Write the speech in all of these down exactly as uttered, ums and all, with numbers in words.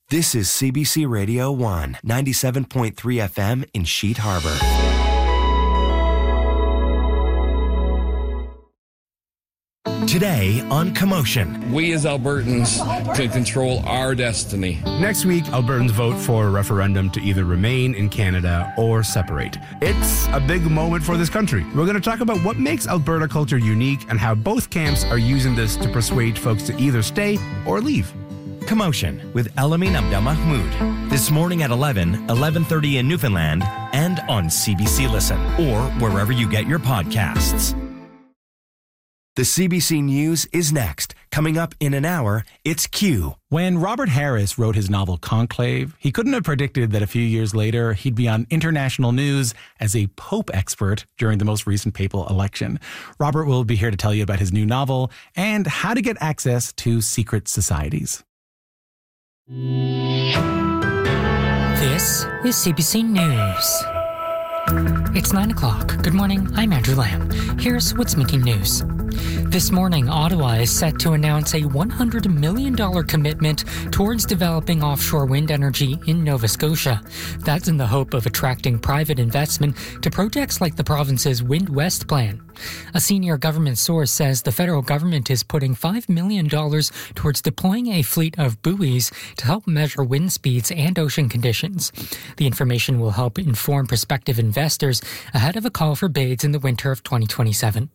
This is C B C Radio one, ninety-seven point three F M in Sheet Harbor. Today on Commotion. We as Albertans can control our destiny. Next week, Albertans vote for a referendum to either remain in Canada or separate. It's a big moment for this country. We're going to talk about what makes Alberta culture unique and how both camps are using this to persuade folks to either stay or leave. Commotion with Elamin Abdelmahmoud. This morning at eleven, eleven thirty in Newfoundland, and on C B C Listen, or wherever you get your podcasts. The C B C News is next. Coming up in an hour, it's Q. When Robert Harris wrote his novel Conclave, he couldn't have predicted that a few years later he'd be on international news as a Pope expert during the most recent papal election. Robert will be here to tell you about his new novel and how to get access to secret societies. This is C B C News. It's nine o'clock. Good morning, I'm Andrew Lamb. Here's what's making news. This morning, Ottawa is set to announce a one hundred million dollars commitment towards developing offshore wind energy in Nova Scotia. That's in the hope of attracting private investment to projects like the province's Wind West plan. A senior government source says the federal government is putting five million dollars towards deploying a fleet of buoys to help measure wind speeds and ocean conditions. The information will help inform prospective investors ahead of a call for bids in the winter of twenty twenty-seven.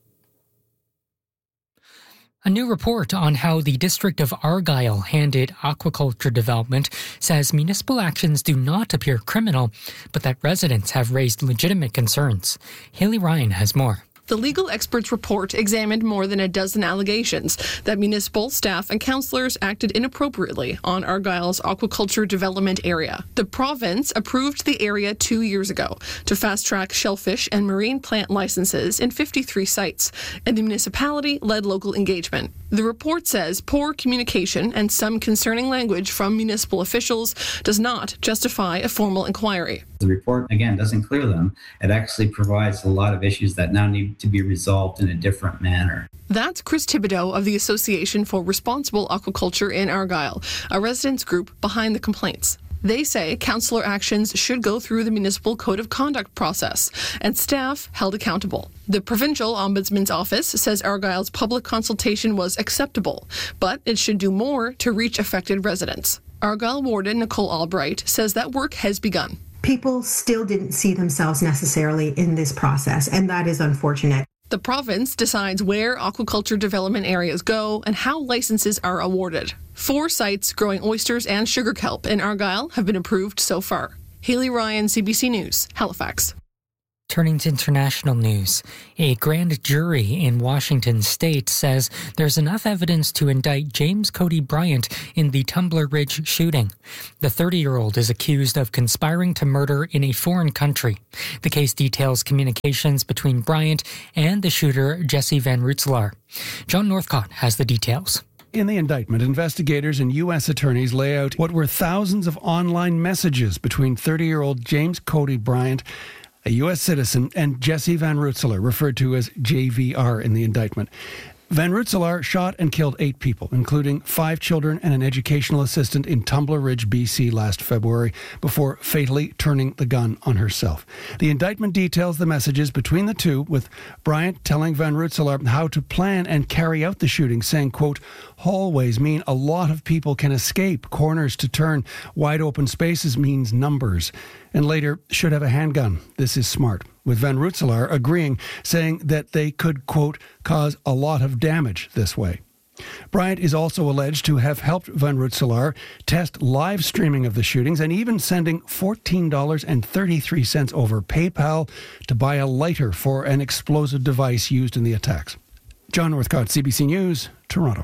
A new report on how the District of Argyll handled aquaculture development says municipal actions do not appear criminal, but that residents have raised legitimate concerns. Haley Ryan has more. The legal experts' report examined more than a dozen allegations that municipal staff and councillors acted inappropriately on Argyll's aquaculture development area. The province approved the area two years ago to fast-track shellfish and marine plant licenses in fifty-three sites, and the municipality led local engagement. The report says poor communication and some concerning language from municipal officials does not justify a formal inquiry. The report, again, doesn't clear them. It actually provides a lot of issues that now need to be resolved in a different manner. That's Chris Thibodeau of the Association for Responsible Aquaculture in Argyll, a residents group behind the complaints. They say councillor actions should go through the municipal code of conduct process and staff held accountable. The Provincial Ombudsman's Office says Argyll's public consultation was acceptable, but it should do more to reach affected residents. Argyll Warden Nicole Albright says that work has begun. People still didn't see themselves necessarily in this process, and that is unfortunate. The province decides where aquaculture development areas go and how licenses are awarded. Four sites growing oysters and sugar kelp in Argyll have been approved so far. Haley Ryan, C B C News, Halifax. Turning to international news, a grand jury in Washington state says there's enough evidence to indict James Cody Bryant in the Tumbler Ridge shooting. The thirty-year-old is accused of conspiring to murder in a foreign country. The case details communications between Bryant and the shooter Jesse Van Rutselaar. John Northcott has the details. In the indictment, investigators and U S attorneys lay out what were thousands of online messages between thirty-year-old James Cody Bryant, a U S citizen, and Jesse Van Rutselaar, referred to as J V R in the indictment. Van Rutselaar shot and killed eight people, including five children and an educational assistant in Tumbler Ridge, B C last February, before fatally turning the gun on herself. The indictment details the messages between the two, with Bryant telling Van Rutselaar how to plan and carry out the shooting, saying, quote, hallways mean a lot of people can escape. Corners to turn. Wide open spaces means numbers. And later, should have a handgun. This is smart. With Van Rutselaar agreeing, saying that they could, quote, cause a lot of damage this way. Bryant is also alleged to have helped Van Rutselaar test live streaming of the shootings and even sending fourteen dollars and thirty-three cents over PayPal to buy a lighter for an explosive device used in the attacks. John Northcott, C B C News, Toronto.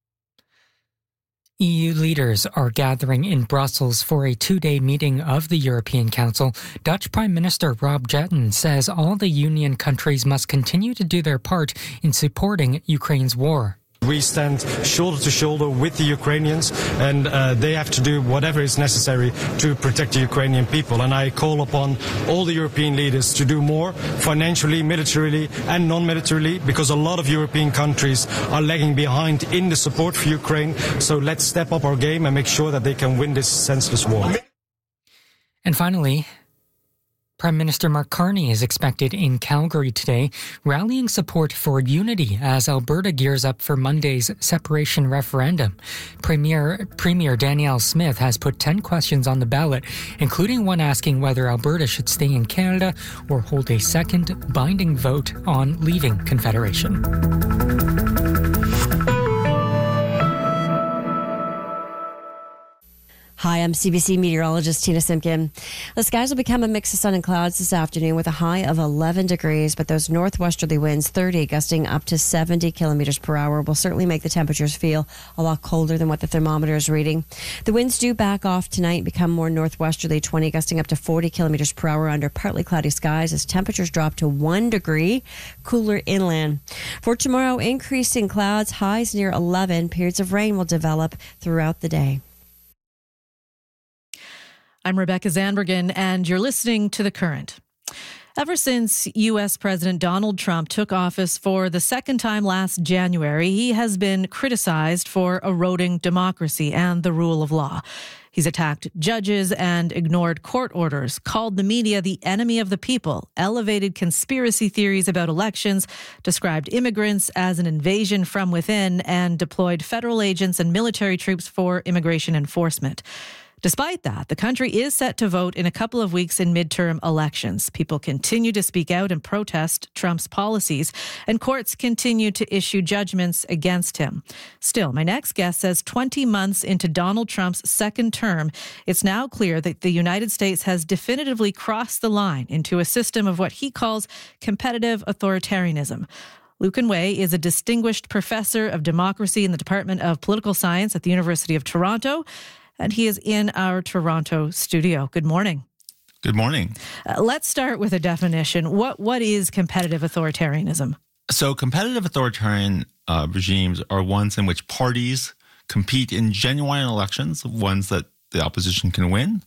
E U leaders are gathering in Brussels for a two-day meeting of the European Council. Dutch Prime Minister Rob Jetten says all the Union countries must continue to do their part in supporting Ukraine's war. We stand shoulder to shoulder with the Ukrainians, and uh, they have to do whatever is necessary to protect the Ukrainian people. And I call upon all the European leaders to do more financially, militarily, and non-militarily, because a lot of European countries are lagging behind in the support for Ukraine. So let's step up our game and make sure that they can win this senseless war. And finally, Prime Minister Mark Carney is expected in Calgary today, rallying support for unity as Alberta gears up for Monday's separation referendum. Premier Premier Danielle Smith has put ten questions on the ballot, including one asking whether Alberta should stay in Canada or hold a second binding vote on leaving Confederation. Hi, I'm C B C meteorologist Tina Simpkin. The skies will become a mix of sun and clouds this afternoon with a high of eleven degrees, but those northwesterly winds, thirty, gusting up to seventy kilometers per hour, will certainly make the temperatures feel a lot colder than what the thermometer is reading. The winds do back off tonight, become more northwesterly, twenty, gusting up to forty kilometers per hour under partly cloudy skies as temperatures drop to one degree, cooler inland. For tomorrow, increasing clouds, highs near eleven, periods of rain will develop throughout the day. I'm Rebecca Zandbergen, and you're listening to The Current. Ever since U S President Donald Trump took office for the second time last January, he has been criticized for eroding democracy and the rule of law. He's attacked judges and ignored court orders, called the media the enemy of the people, elevated conspiracy theories about elections, described immigrants as an invasion from within, and deployed federal agents and military troops for immigration enforcement. Despite that, the country is set to vote in a couple of weeks in midterm elections. People continue to speak out and protest Trump's policies, and courts continue to issue judgments against him. Still, my next guest says twenty months into Donald Trump's second term, it's now clear that the United States has definitively crossed the line into a system of what he calls competitive authoritarianism. Lucan Way is a distinguished professor of democracy in the Department of Political Science at the University of Toronto, and he is in our Toronto studio. Good morning. Good morning. Uh, let's start with a definition. What What is competitive authoritarianism? So competitive authoritarian uh, regimes are ones in which parties compete in genuine elections, ones that the opposition can win.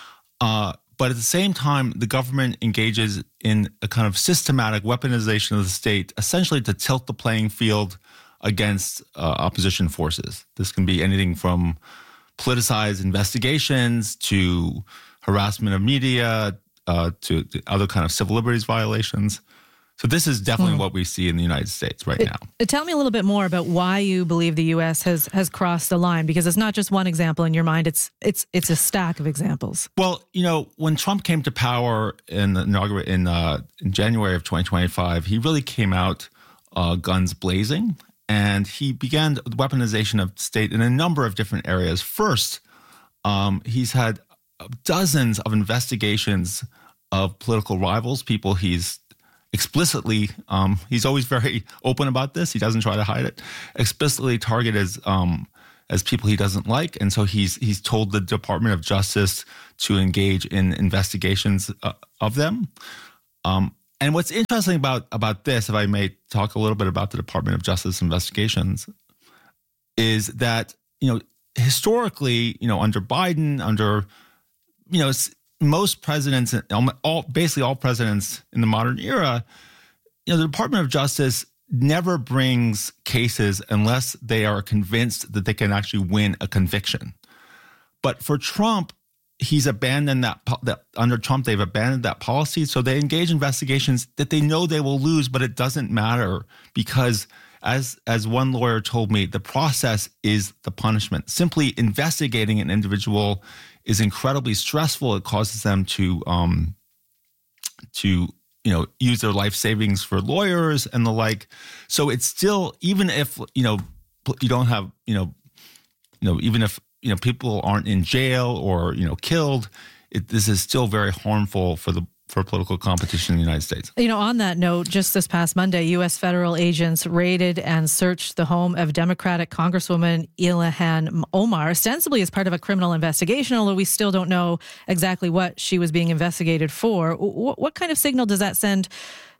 Uh, but at the same time, the government engages in a kind of systematic weaponization of the state, essentially to tilt the playing field against uh, opposition forces. This can be anything from politicized investigations to harassment of media uh, to, to other kind of civil liberties violations. So this is definitely mm. what we see in the United States right it, now. It, tell me a little bit more about why you believe the U S has has crossed the line, because it's not just one example in your mind. It's it's it's a stack of examples. Well, you know, when Trump came to power in the inaugural in, uh, in January of twenty twenty-five, he really came out uh, guns blazing. And he began the weaponization of state in a number of different areas. First, um, he's had dozens of investigations of political rivals, people he's explicitly, um, he's always very open about this. He doesn't try to hide it. Explicitly targeted as um, as people he doesn't like, and so he's he's told the Department of Justice to engage in investigations uh, of them. Um, And what's interesting about, about this, if I may talk a little bit about the Department of Justice investigations, is that, you know, historically, you know, under Biden, under, you know, most presidents, all basically all presidents in the modern era, you know, the Department of Justice never brings cases unless they are convinced that they can actually win a conviction. But for Trump, he's abandoned that, that under Trump, they've abandoned that policy. So they engage investigations that they know they will lose, but it doesn't matter because as, as one lawyer told me, the process is the punishment. Simply investigating an individual is incredibly stressful. It causes them to, um, to, you know, use their life savings for lawyers and the like. So it's still, even if, you know, you don't have, you know, you know, even if, you know, people aren't in jail or, you know, killed, it, this is still very harmful for the for political competition in the United States. You know, on that note, just this past Monday, U S federal agents raided and searched the home of Democratic Congresswoman Ilhan Omar, ostensibly as part of a criminal investigation, although we still don't know exactly what she was being investigated for. What, what kind of signal does that send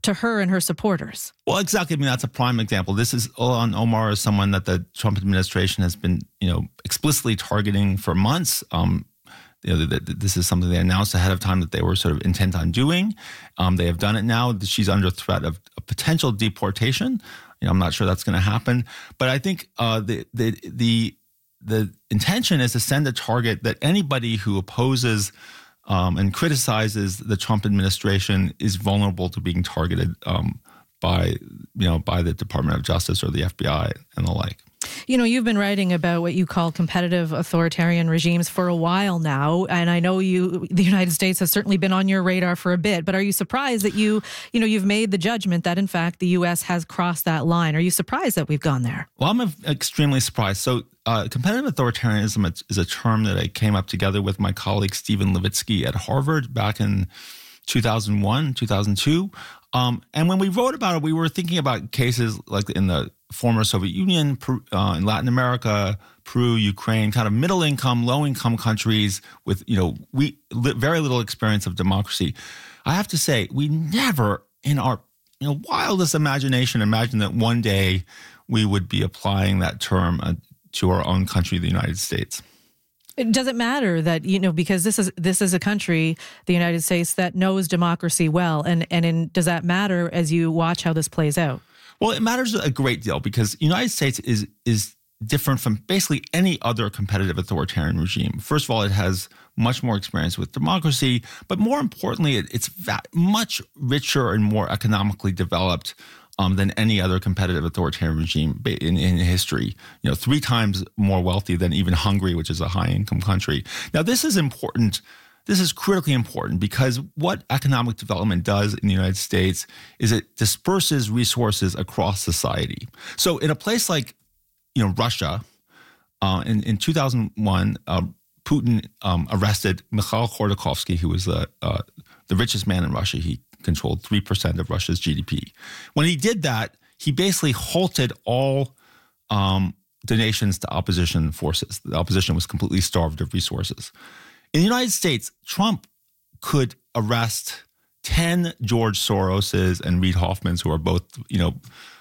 to her and her supporters. Well, exactly. I mean, that's a prime example. This is Ilhan Omar is someone that the Trump administration has been, you know, explicitly targeting for months. Um, you know, the, the, this is something they announced ahead of time that they were sort of intent on doing. Um, they have done it now. She's under threat of a potential deportation. You know, I'm not sure that's going to happen, but I think uh, the the the the intention is to send a target that anybody who opposes um, and criticizes the Trump administration is vulnerable to being targeted um, by you know by the Department of Justice or the F B I and the like. You know, you've been writing about what you call competitive authoritarian regimes for a while now, and I know you, the United States has certainly been on your radar for a bit, but are you surprised that you, you know, you've made the judgment that in fact the U S has crossed that line? Are you surprised that we've gone there? Well, I'm extremely surprised. So uh, competitive authoritarianism is a term that I came up together with my colleague Stephen Levitsky at Harvard back in two thousand one, two thousand two. Um, and when we wrote about it, we were thinking about cases like in the former Soviet Union, uh, in Latin America, Peru, Ukraine, kind of middle-income, low-income countries with, you know, we li- very little experience of democracy. I have to say, we never, in our you know wildest imagination, imagined that one day we would be applying that term uh, to our own country, the United States. It doesn't matter that, you know, because this is this is a country, the United States, that knows democracy well. And, and in, does that matter as you watch how this plays out? Well, it matters a great deal because the United States is is different from basically any other competitive authoritarian regime. First of all, it has much more experience with democracy, but more importantly, it, it's va- much richer and more economically developed um, than any other competitive authoritarian regime in, in history. You know, three times more wealthy than even Hungary, which is a high-income country. Now, this is important. This is critically important because what economic development does in the United States is it disperses resources across society. So in a place like, you know, Russia, uh, in, in two thousand one, uh, Putin um, arrested Mikhail Khodorkovsky, who was the, uh, the richest man in Russia. He controlled three percent of Russia's G D P. When he did that, he basically halted all um, donations to opposition forces. The opposition was completely starved of resources. In the United States, Trump could arrest ten George Soroses and Reid Hoffmans, who are both, you know,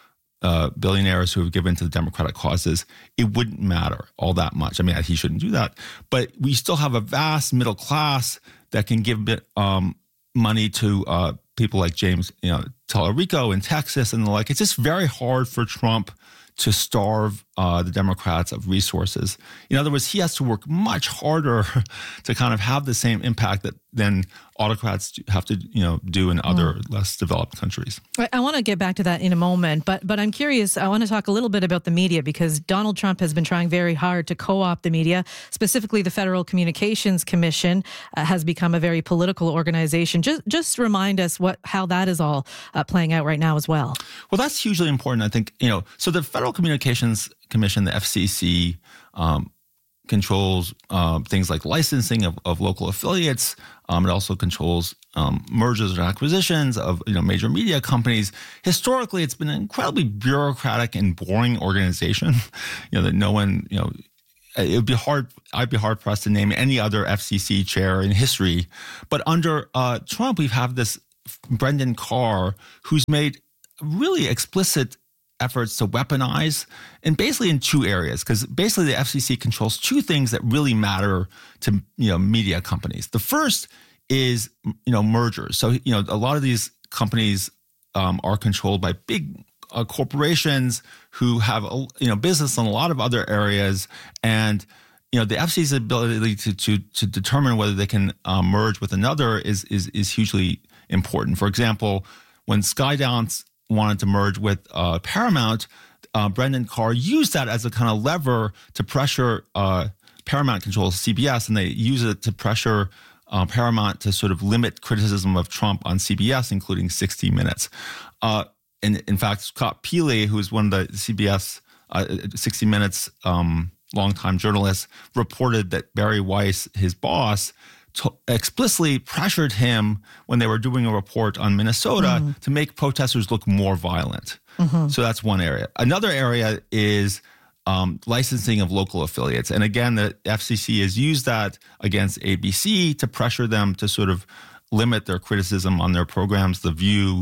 uh, billionaires who have given to the Democratic causes. It wouldn't matter all that much. I mean, he shouldn't do that. But we still have a vast middle class that can give um, money to uh, people like James, you know, Tallarico in Texas and the like. It's just very hard for Trump to starve uh, the Democrats of resources. In other words, he has to work much harder to kind of have the same impact that than autocrats have to, you know, do in other mm. less developed countries. I, I want to get back to that in a moment, but but I'm curious. I want to talk a little bit about the media because Donald Trump has been trying very hard to co-opt the media. Specifically, the Federal Communications Commission uh, has become a very political organization. Just just remind us what how that is all uh, playing out right now as well. Well, that's hugely important. I think, you know, so the Federal Communications Commission, the F C C, um, controls uh, things like licensing of, of local affiliates. Um, it also controls um, mergers and acquisitions of, you know, major media companies. Historically, it's been an incredibly bureaucratic and boring organization. You know, that no one, you know, it would be hard. I'd be hard pressed to name any other F C C chair in history. But under uh, Trump, we have this Brendan Carr who's made really explicit efforts to weaponize, and basically in two areas, because basically the F C C controls two things that really matter to, you know, media companies. The first is, you know, mergers. So, you know, a lot of these companies um, are controlled by big uh, corporations who have, a, you know, business in a lot of other areas, and you know, the F C C's ability to to to determine whether they can uh, merge with another is is is hugely important. For example, when Skydance wanted to merge with uh, Paramount, uh, Brendan Carr used that as a kind of lever to pressure uh, Paramount controls C B S, and they use it to pressure uh, Paramount to sort of limit criticism of Trump on C B S, including sixty minutes. Uh, and in fact, Scott Peele, who is one of the C B S uh, sixty minutes um, longtime journalists, reported that Barry Weiss, his boss, To explicitly pressured him when they were doing a report on Minnesota mm-hmm. to make protesters look more violent. Mm-hmm. So that's one area. Another area is um, licensing of local affiliates. And again, the F C C has used that against A B C to pressure them to sort of limit their criticism on their programs, The View,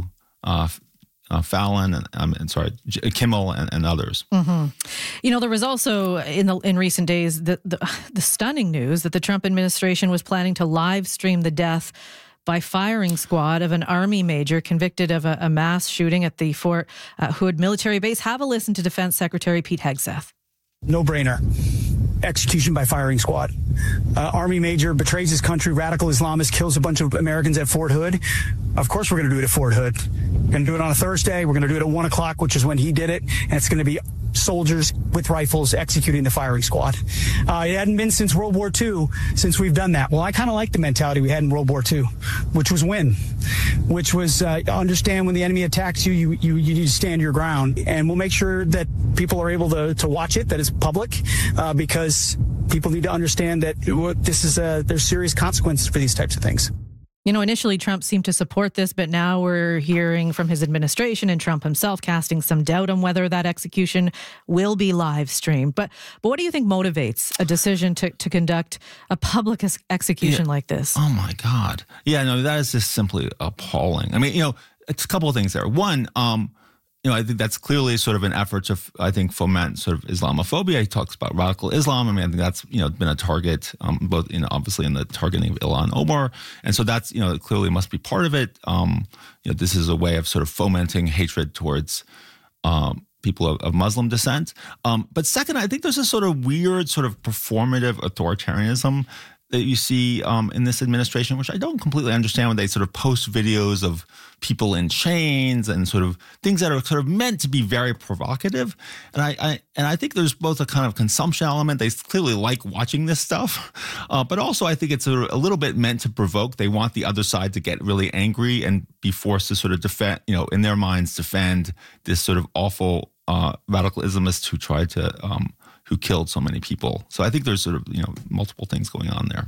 uh, uh, Fallon and, um, and sorry, Kimmel and, and others. Mm-hmm. You know, there was also in the in recent days the, the the stunning news that the Trump administration was planning to live stream the death by firing squad of an Army major convicted of a, a mass shooting at the Fort uh, Hood military base. Have a listen to Defense Secretary Pete Hegseth. No brainer. Execution by firing squad. Uh, Army major betrays his country, radical Islamist, kills a bunch of Americans at Fort Hood. Of course we're going to do it at Fort Hood. We're going to do it on a Thursday. We're going to do it at one o'clock, which is when he did it. And it's going to be soldiers with rifles executing the firing squad. Uh, it hadn't been since World War Two since we've done that. Well, I kind of like the mentality we had in World War Two, which was win, which was uh, understand when the enemy attacks you, you, you, you need to stand your ground. And we'll make sure that people are able to, to watch it, that it's public, uh, because people need to understand that this is a, there's serious consequences for these types of things. You know, initially Trump seemed to support this, but now we're hearing from his administration and Trump himself casting some doubt on whether that execution will be live streamed. But but what do you think motivates a decision to, to conduct a public ex- execution yeah. like this? Oh, my God. Yeah, no, that is just simply appalling. I mean, you know, it's a couple of things there. One, um, you know, I think that's clearly sort of an effort to, I think, foment sort of Islamophobia. He talks about radical Islam. I mean, I think that's, you know, been a target, um, both, you know, obviously in the targeting of Ilhan Omar. And so that's, you know, clearly must be part of it. Um, you know, this is a way of sort of fomenting hatred towards um, people of, of Muslim descent. Um, but second, I think there's a sort of weird sort of performative authoritarianism that you see um, in this administration, which I don't completely understand when they sort of post videos of people in chains and sort of things that are sort of meant to be very provocative. And I, I and I think there's both a kind of consumption element. They clearly like watching this stuff, uh, but also I think it's a, a little bit meant to provoke. They want the other side to get really angry and be forced to sort of defend, you know, in their minds, defend this sort of awful uh, radical Islamists who tried to um, who killed so many people. So I think there's sort of, you know, multiple things going on there.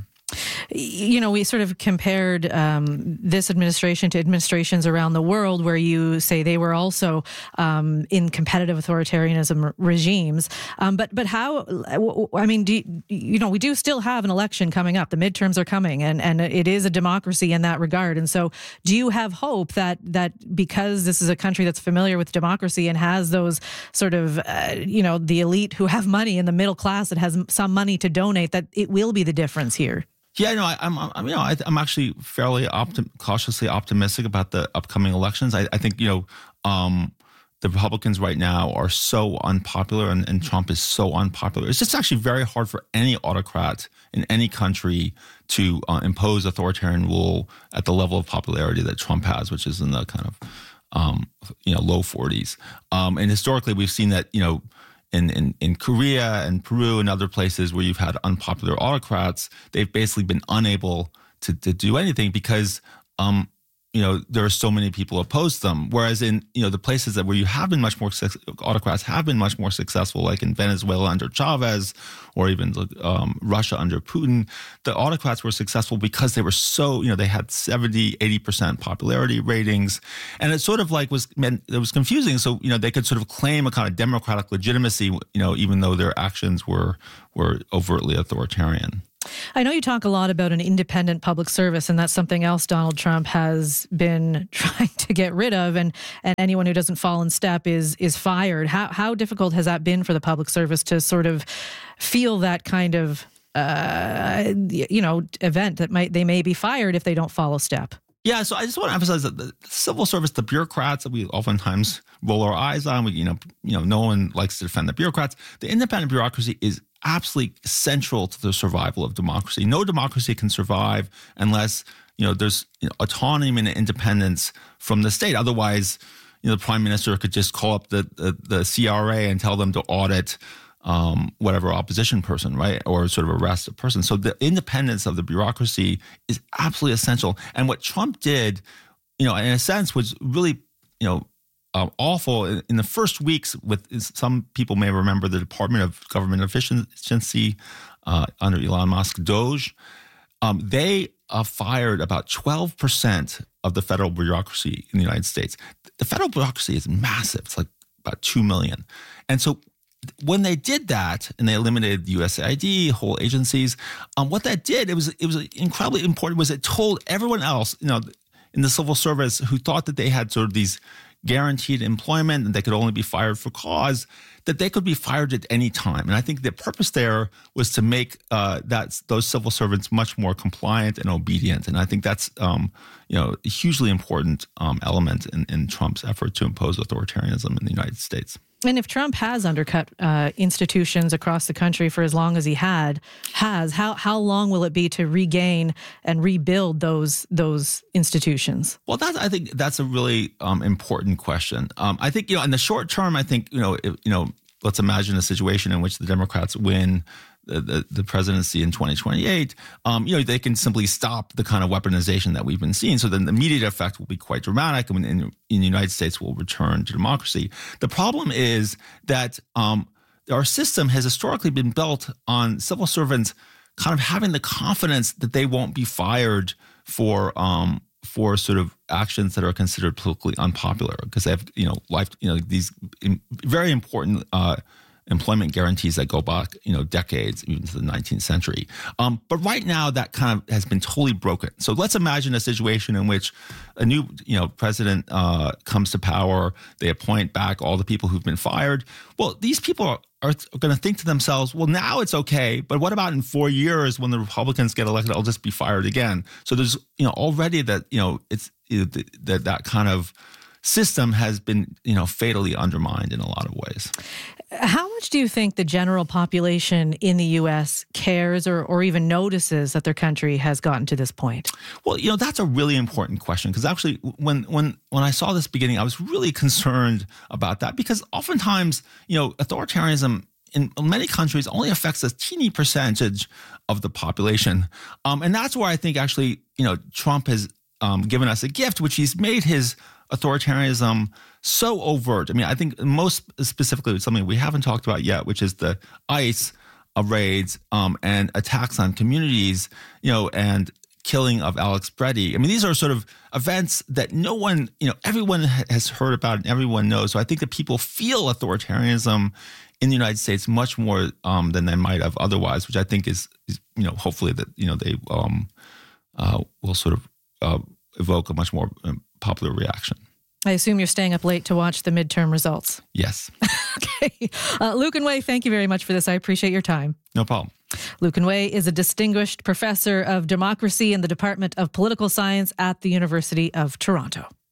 You know, we sort of compared um, this administration to administrations around the world where you say they were also um, in competitive authoritarianism regimes. Um, but but how, I mean, do you, you know, we do still have an election coming up. The midterms are coming, and, and it is a democracy in that regard. And so do you have hope that that because this is a country that's familiar with democracy and has those sort of, uh, you know, the elite who have money and the middle class that has some money to donate, that it will be the difference here? Yeah, no, I, I'm, I'm, you know, I, I'm actually fairly optim- cautiously optimistic about the upcoming elections. I, I think, you know, um, the Republicans right now are so unpopular, and, and Trump is so unpopular. It's just actually very hard for any autocrat in any country to uh, impose authoritarian rule at the level of popularity that Trump has, which is in the kind of, um, you know, low forties. Um, and historically, we've seen that, you know, In, in, in Korea and Peru and other places where you've had unpopular autocrats, they've basically been unable to, to do anything because, um, you know, there are so many people opposed to them. Whereas in, you know, the places that where you have been much more, autocrats have been much more successful, like in Venezuela under Chavez or even um, Russia under Putin, the autocrats were successful because they were so, you know, they had seventy, eighty percent popularity ratings. And it sort of like was, meant it was confusing. So, you know, they could sort of claim a kind of democratic legitimacy, you know, even though their actions were were overtly authoritarian. I know you talk a lot about an independent public service, and that's something else Donald Trump has been trying to get rid of, and, and anyone who doesn't fall in step is is fired. How how difficult has that been for the public service to sort of feel that kind of uh, you know event that might they may be fired if they don't follow step? Yeah, so I just want to emphasize that the civil service, the bureaucrats that we oftentimes roll our eyes on, we, you know, you know, no one likes to defend the bureaucrats. The independent bureaucracy is absolutely central to the survival of democracy. No democracy can survive unless, you know, there's you know, autonomy and independence from the state. Otherwise, you know, the prime minister could just call up the the, the C R A and tell them to audit Um, whatever opposition person, right, or sort of arrest a person. So the independence of the bureaucracy is absolutely essential. And what Trump did, you know, in a sense, was really, you know, uh, awful in, in the first weeks. With some people may remember the Department of Government Efficiency uh, under Elon Musk, DOGE. Um, they uh, fired about twelve percent of the federal bureaucracy in the United States. The federal bureaucracy is massive. It's like about two million, and so. When they did that and they eliminated the U S A I D, whole agencies, um, what that did, it was it was incredibly important, was it told everyone else, you know, in the civil service who thought that they had sort of these guaranteed employment and they could only be fired for cause, that they could be fired at any time. And I think the purpose there was to make uh, that those civil servants much more compliant and obedient. And I think that's um, you know a hugely important um, element in, in Trump's effort to impose authoritarianism in the United States. And if Trump has undercut uh, institutions across the country for as long as he had has, how how long will it be to regain and rebuild those those institutions? Well, that's I think that's a really um, important question. Um, I think you know in the short term, I think you know if, you know let's imagine a situation in which the Democrats win The, the, the presidency in twenty twenty-eight, um, you know, they can simply stop the kind of weaponization that we've been seeing. So then the immediate effect will be quite dramatic, and in, in the United States will return to democracy. The problem is that um, our system has historically been built on civil servants kind of having the confidence that they won't be fired for um, for sort of actions that are considered politically unpopular because they have, you know, life, you know, these very important uh employment guarantees that go back, you know, decades, even to the nineteenth century. Um, but right now, that kind of has been totally broken. So let's imagine a situation in which a new, you know, president uh, comes to power. They appoint back all the people who've been fired. Well, these people are, are going to think to themselves, well, now it's okay, but what about in four years when the Republicans get elected? I'll just be fired again. So there's, you know, already that, you know, it's you know, that that kind of system has been, you know, fatally undermined in a lot of ways. How much do you think the general population in the U S cares or, or even notices that their country has gotten to this point? Well, you know, that's a really important question because actually when when when I saw this beginning, I was really concerned about that because oftentimes, you know, authoritarianism in many countries only affects a teeny percentage of the population. Um, and that's where I think actually, you know, Trump has um, given us a gift, which he's made his authoritarianism so overt. I mean, I think most specifically something we haven't talked about yet, which is the ICE raids um, and attacks on communities, you know, and killing of Alex Breddy. I mean, these are sort of events that no one, you know, everyone has heard about and everyone knows. So I think that people feel authoritarianism in the United States much more um, than they might have otherwise, which I think is, is you know, hopefully that, you know, they um, uh, will sort of uh, evoke a much more um, popular reaction. I assume you're staying up late to watch the midterm results. Yes. Okay. Uh, Lucan Way, thank you very much for this. I appreciate your time. No problem. Lucan Way is a distinguished professor of democracy in the Department of Political Science at the University of Toronto.